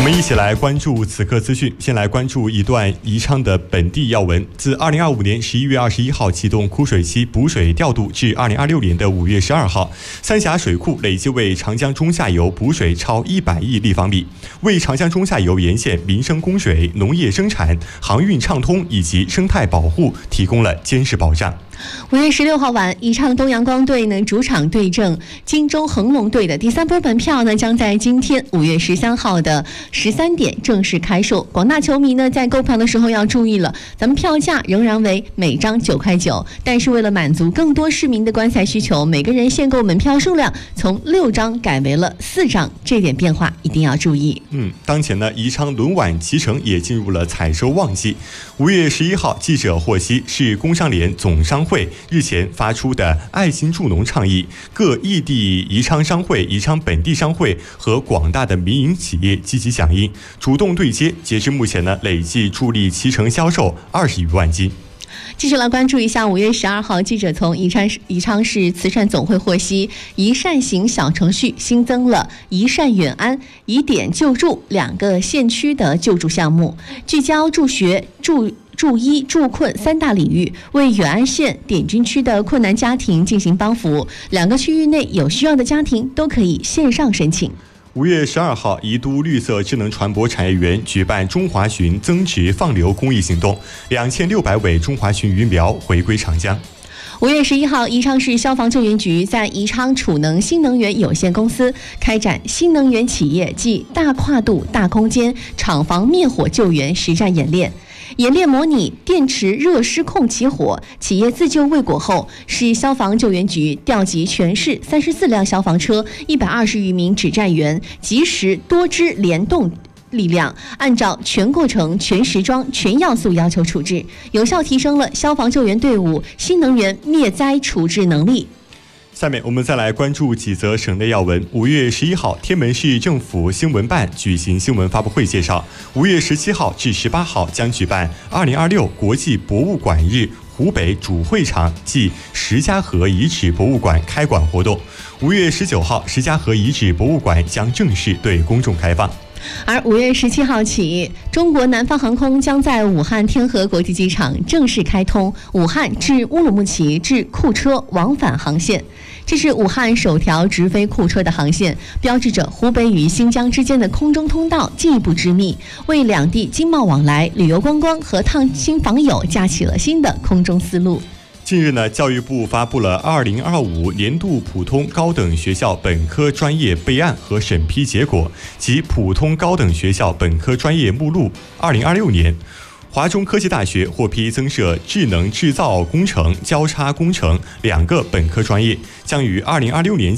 们一起来关注此刻资讯。先来关注一段宜昌的本地要闻。自2025年11月21号启动枯水期补水调度至2026年的5月12号，三峡水库累计为长江中下游补水超100亿立方米，为长江中下游沿线民生供水、农业生产、航运畅通以及生态保护提供了坚实保障。 5月16号晚，宜昌东阳光队主场对阵荆州恒隆队的第3波门票将在今天5月13号的13点正式开售。广大球迷在购票的时候要注意了，咱们票价仍然为每张9块9，但是为了满足更多市民的观赛需求，每个人限购门票数量从6张改为了4张，这点变化一定要注意。 当前宜昌轮碗脐橙也进入了采收旺季。5月11号，记者获悉，市工商联总商会日前发出的爱心助农倡议，各异地宜昌商会、宜昌本地商会和广大的民营企业积极响应，主动对接。截至目前累计助力脐橙销售20余万斤。 继续来关注一下，5月12号，记者从宜昌市慈善总会获悉，宜善行小程序新增了宜善远安、宜点救助2个县区的救助项目，聚焦助学、助医助困3大领域，为远安县点军区的困难家庭进行帮扶。2个区域内有需要的家庭都可以线上申请。 5月12号，宜都绿色智能传播产业园举办中华鲟增殖放流公益行动，2600尾中华鲟鱼苗回归长江。 5月11号，宜昌市消防救援局在宜昌储能新能源有限公司开展新能源企业暨大跨度大空间厂房灭火救援实战演练。演练模拟电池热失控起火，企业自救未果后，市消防救援局调集全市34辆消防车、120余名指战员，及时多支联动力量，按照全过程、全时装、全要素要求处置，有效提升了消防救援队伍新能源灭灾处置能力。 下面我们再来关注几则省内要闻。5月11号，天门市政府新闻办举行新闻发布会，介绍5月17号至18号将举办2026国际博物馆日湖北主会场暨石家河遗址博物馆开馆活动。5月19号，石家河遗址博物馆将正式对公众开放。 而5月17号起，中国南方航空将在武汉天河国际机场正式开通武汉至乌鲁木齐至库车往返航线。这是武汉首条直飞库车的航线，标志着湖北与新疆之间的空中通道进一步织密，为两地经贸往来、旅游观光和探亲访友架起了新的空中思路。 近日教育部发布了2025年度普通高等学校本科专业备案和审批结果及普通高等学校本科专业目录。2026年，华中科技大学获批增设智能制造工程、交叉工程2个本科专业，将于2026年